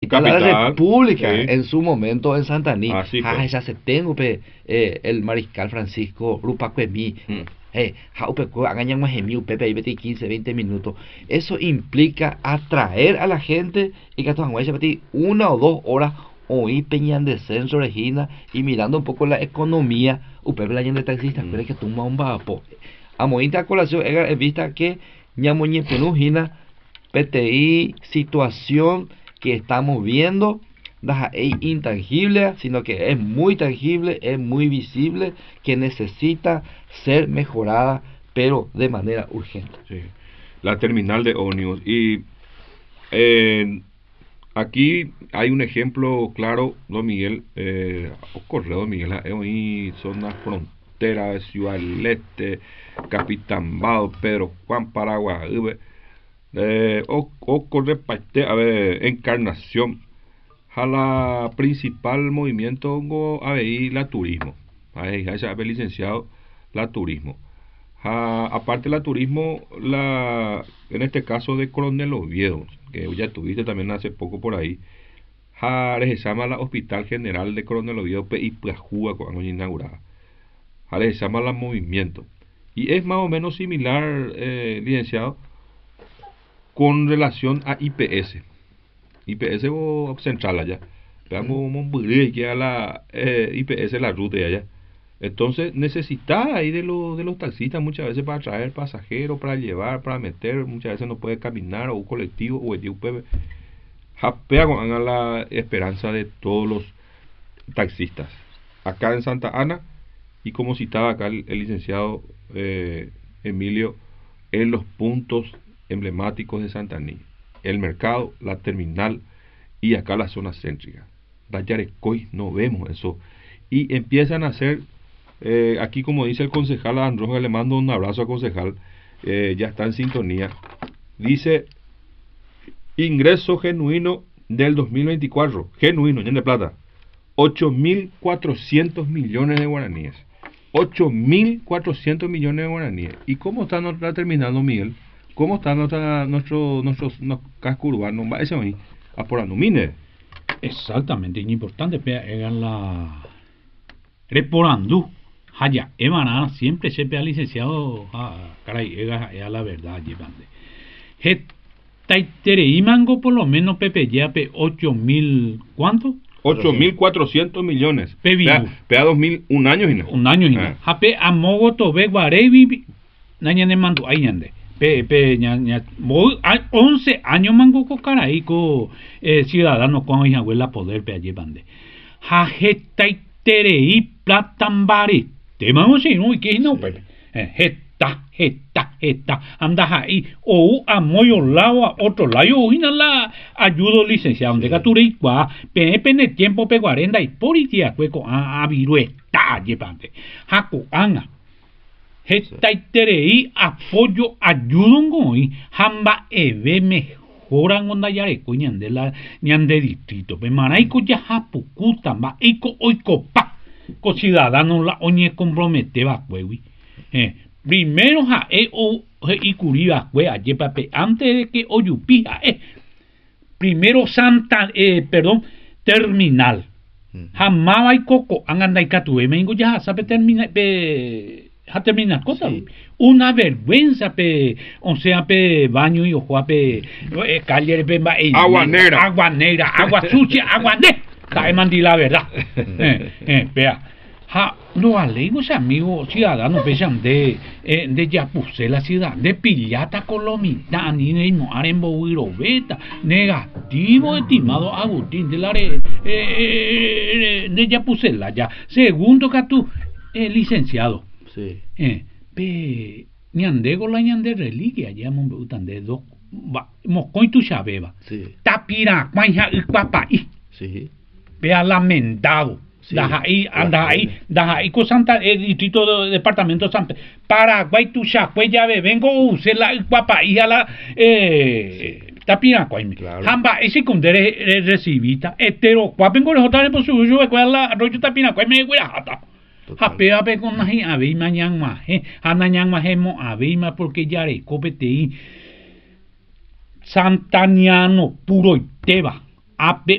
capital de la República, sí. en su momento en Santaní. Así pues. Ya se tengo el mariscal Francisco Rupacuemí. Hagan más en Pepe 15, 20 minutos. Eso implica atraer a la gente y que todos 1 o 2 horas oí peñan descenso Regina y mirando un poco la economía. Pepe la gente taxista, pero es que toma un vapo. A moita colación he vista que ñamoñe penujina PTI situación que estamos viendo. Es intangible, sino que es muy tangible, es muy visible, que necesita ser mejorada, pero de manera urgente. Sí. La terminal de ómnibus. Y aquí hay un ejemplo claro, don Miguel, correo don Miguel, hoy son las fronteras de Ciudad del Este, Capitán Bado, Pedro Juan, Paraguay, corre parte, a ver, Encarnación. A la principal movimiento ahí la turismo, ahí ya ve licenciado la turismo. Aparte la turismo, en este caso de Coronel Oviedo, que ya tuviste también hace poco por ahí, se llama la Hospital General de Coronel Oviedo y Plajúa cuando inaugurada, se llama la movimiento, y es más o menos similar, licenciado, con relación a IPS o central allá, veamos como que a la IPS la ruta de allá. Entonces necesita ahí de los taxistas muchas veces para traer pasajeros, para llevar, para meter, muchas veces no puede caminar, o un colectivo o el UPB. Japea con la esperanza de todos los taxistas acá en Santa Ana, y como citaba acá el licenciado Emilio, en los puntos emblemáticos de Santaní, el mercado, la terminal y acá la zona céntrica. Dayarecoy no vemos eso, y empiezan a hacer aquí, como dice el concejal Androja, le mando un abrazo al concejal, ya está en sintonía, dice ingreso genuino del 2024, genuino, en de plata, 8.400 millones de guaraníes, 8.400 millones de guaraníes. ¿Y cómo está nuestra terminal, don Miguel? ¿Cómo está nuestro casco urbano? Ese ahí, apurando, mine. Exactamente, es importante, era la reporando, haya, emanada, siempre se ha licenciado, caray, era la verdad, llevando. Taitere mango por lo menos Pepe ya 8.000, ¿cuánto? 8.400 millones. Pea 2000, un año y no. Un año y no. Jape a mogo tobe guarevi, nañane mando, ahí ñande. 11 años mango con caraíco ciudadano con hija abuela poder pe allí bande. Jajetai terei platambari. Te mando si no y que no pepe. Jeta anda ahí o a moyo lado a otro lado y la ayudo licenciado de Gaturei qua pepe en el tiempo pe 40 y por itia cueco a virueta allí bande. Jaco anga Terei apoyo ayudo y hamba eve mejoran onda yareco ñande distrito pe maraico ya japucuta ma eco oico pa co ciudadano la oñe compromete va cuewi primero y curiba cue ayer pape antes de que oyupija primero terminal jamaba y coco anganda y catue me ingo ya sabe terminar a terminar cosas, sí. Una vergüenza o sea baño y ojo calle agua negra, agua sucia, agua negra, cae mandi la verdad, vea, los alegos amigos ciudadanos pesan de Yapusé la ciudad, de Pillata Colomita, ni de Moarembo Huiroveta, negativo estimado Agustín de la de Yapusé la ya, segundo que tú, licenciado. Sí. Ñandego la ñande reliquia ya mon butan de do moscoy tu chabeba. Sí. Tapira cuanja y papá. Sí. Vea lamentado. Sí. Anda ahí con Santa distrito de departamento de San Paraguay tu chacue ya vengo use la papá y a la Tapira cuaime. Hamba ese condere recibita etero cuapengo le jotare por su yo la arroyo Tapira cuaime guajata. Jape con nahi abima ñangma anañangma hemo abima porque yare copete santaniano puro y teba ape